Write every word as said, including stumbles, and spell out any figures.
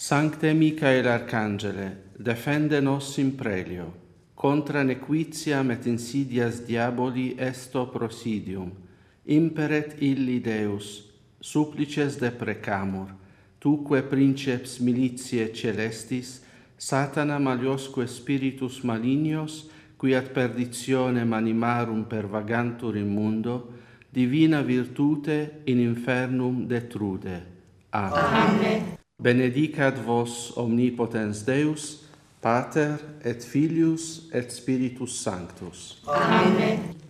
Sancte Michael Arcangele, defende nos in prelio, contra nequitiam et insidias diaboli esto prosidium, imperet illi Deus, supplices deprecamur, tuque princeps militiae celestis, Satana maliosque spiritus malignos, qui ad perditionem animarum pervagantur in mundo, divina virtute in infernum detrude. Amen. Amen. Benedicat vos omnipotens Deus, Pater et Filius et Spiritus Sanctus. Amen.